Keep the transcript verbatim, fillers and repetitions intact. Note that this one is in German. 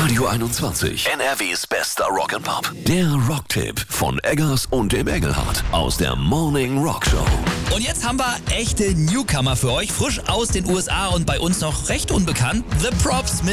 Radio einundzwanzig, N R Ws bester Rock'n'Pop. Der Rocktipp von Eggers und dem Engelhardt aus der Morning Rock Show. Und jetzt haben wir echte Newcomer für euch, frisch aus den U S A und bei uns noch recht unbekannt. The Props mit